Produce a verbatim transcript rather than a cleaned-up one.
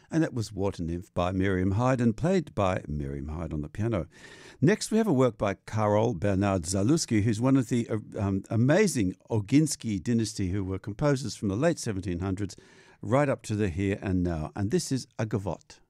and that was Water Nymph by Miriam Hyde and played by Miriam Hyde on the piano. Next, we have a work by Karol Bernard Zaluski, who's one of the um, amazing Oginsky dynasty who were composers from the late seventeen hundreds right up to the here and now. And this is a gavotte.